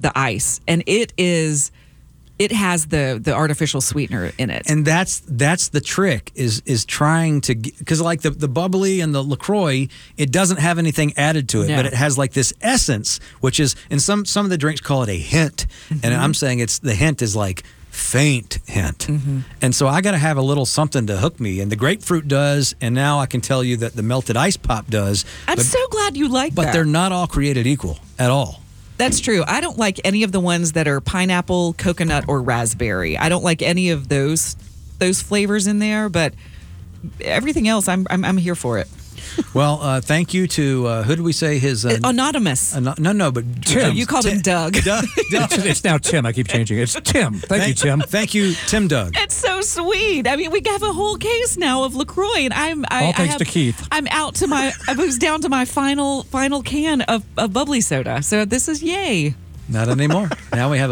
the ice, and it has the artificial sweetener in it. And that's the trick is trying to, because like the bubbly and the LaCroix, it doesn't have anything added to it, but it has like this essence, which is, and some of the drinks call it a hint, and I'm saying the hint is like faint hint. And so I got to have a little something to hook me, and the grapefruit does, and now I can tell you that the melted ice pop does. I'm so glad you like that. But they're not all created equal at all. That's true. I don't like any of the ones that are pineapple, coconut, or raspberry. I don't like any of those flavors in there, but everything else, I'm here for it. Well, thank you to who did we say his anonymous? No, but Tim. You called him Doug. Doug. It's now Tim. I keep changing. It's Tim. Thank you, Tim. Thank you, Tim Doug. It's so sweet. I mean, we have a whole case now of LaCroix, and all thanks to Keith. I'm out to I was down to my final can of bubbly soda. So this is yay. Not anymore. Now we have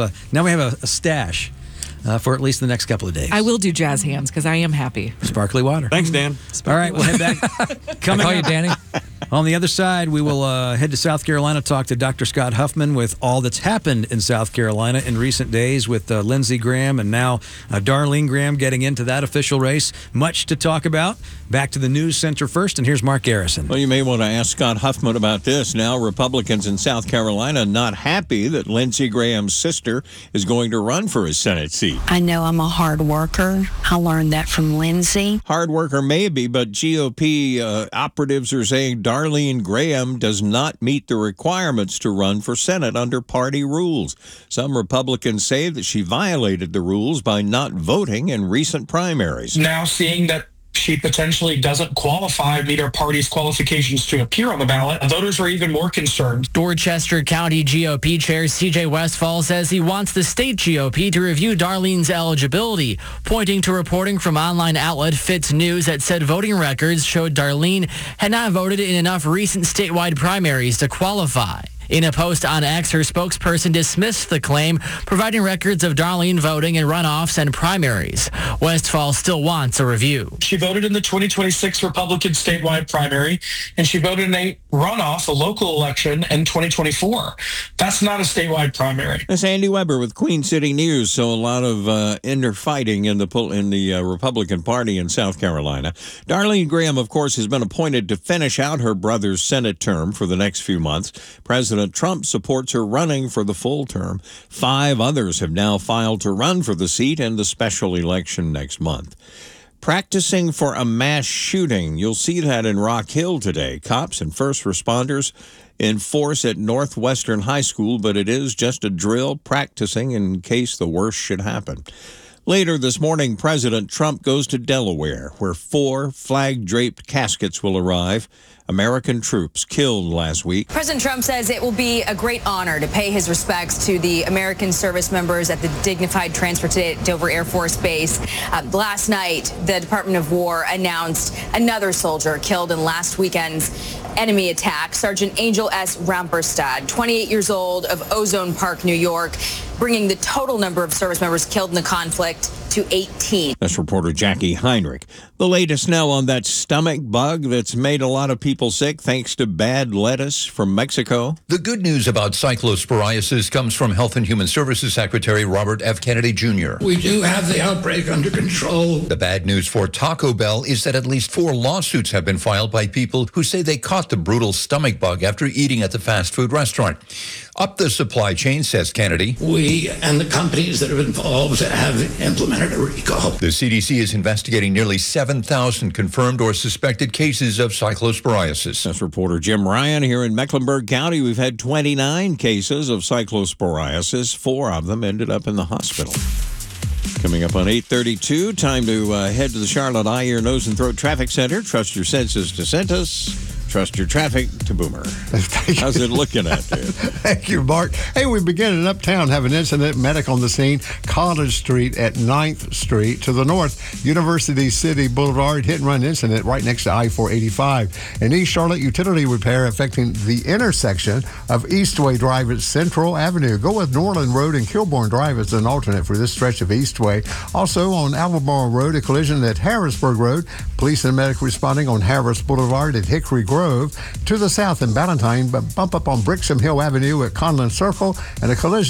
a stash. For at least the next couple of days. I will do jazz hands because I am happy. Sparkly water. Thanks, Dan. All right, we'll head back. Coming up, you, Danny. On the other side, we will head to South Carolina, talk to Dr. Scott Huffman with all that's happened in South Carolina in recent days with Lindsey Graham and now Darlene Graham getting into that official race. Much to talk about. Back to the news center first, and here's Mark Garrison. Well, you may want to ask Scott Huffman about this. Now, Republicans in South Carolina not happy that Lindsey Graham's sister is going to run for a Senate seat. I know I'm a hard worker. I learned that from Lindsey. Hard worker maybe, but GOP operatives are saying Darlene Graham does not meet the requirements to run for Senate under party rules. Some Republicans say that she violated the rules by not voting in recent primaries. Now seeing that she potentially doesn't meet our party's qualifications to appear on the ballot, voters are even more concerned. Dorchester County GOP Chair C.J. Westfall says he wants the state GOP to review Darlene's eligibility, pointing to reporting from online outlet Fitz News that said voting records showed Darlene had not voted in enough recent statewide primaries to qualify. In a post on X, her spokesperson dismissed the claim, providing records of Darlene voting in runoffs and primaries. Westfall still wants a review. She voted in the 2026 Republican statewide primary, and she voted in a runoff, a local election, in 2024. That's not a statewide primary. That's Andy Weber with Queen City News. So a lot of inner fighting in the Republican Party in South Carolina. Darlene Graham, of course, has been appointed to finish out her brother's Senate term for the next few months. President Trump supports her running for the full term. 5 others have now filed to run for the seat in the special election next month. Practicing for a mass shooting. You'll see that in Rock Hill today. Cops and first responders in force at Northwestern High School, but it is just a drill practicing in case the worst should happen. Later this morning, President Trump goes to Delaware, where 4 flag-draped caskets will arrive. American troops killed last week. President Trump says it will be a great honor to pay his respects to the American service members at the Dignified Transfer to Dover Air Force Base. Last night, the Department of War announced another soldier killed in last weekend's enemy attack. Sergeant Angel S. Ramperstad, 28 years old, of Ozone Park, New York, bringing the total number of service members killed in the conflict to 18. That's reporter Jackie Heinrich. The latest now on that stomach bug that's made a lot of people sick thanks to bad lettuce from Mexico. The good news about cyclosporiasis comes from Health and Human Services Secretary Robert F. Kennedy Jr. We do have the outbreak under control. The bad news for Taco Bell is that at least 4 lawsuits have been filed by people who say they caught the brutal stomach bug after eating at the fast food restaurant. Up the supply chain, says Kennedy. We and the companies that are involved have implemented a recall. The CDC is investigating nearly 7,000 confirmed or suspected cases of cyclosporiasis. That's reporter Jim Ryan here in Mecklenburg County. We've had 29 cases of cyclosporiasis. 4 of them ended up in the hospital. Coming up on 8:32, time to head to the Charlotte Eye, Ear, Nose, and Throat Traffic Center. Trust your senses to Centus. Trust your traffic to Boomer. How's it looking at you? Thank you, Mark. Hey, we begin in Uptown. Have an incident. Medic on the scene. College Street at 9th Street. To the north, University City Boulevard. Hit and run incident right next to I-485. In East Charlotte, utility repair affecting the intersection of Eastway Drive at Central Avenue. Go with Norland Road and Kilbourne Drive as an alternate for this stretch of Eastway. Also on Albemarle Road, a collision at Harrisburg Road. Police and medic responding on Harris Boulevard at Hickory Grove. To the south in Ballantyne, but bump up on Brixham Hill Avenue at Conlin Circle, and a collision